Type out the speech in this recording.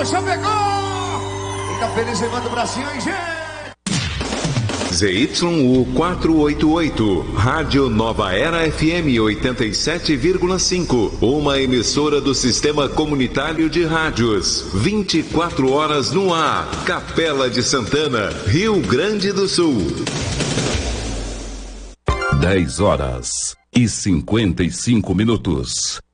Alô, Chapecó! Quem tá feliz, levanta o bracinho aí, gente! ZYU 488, Rádio Nova Era FM 87,5, uma emissora do Sistema Comunitário de Rádios, 24 horas no ar, Capela de Santana, Rio Grande do Sul. 10 horas e 55 minutos.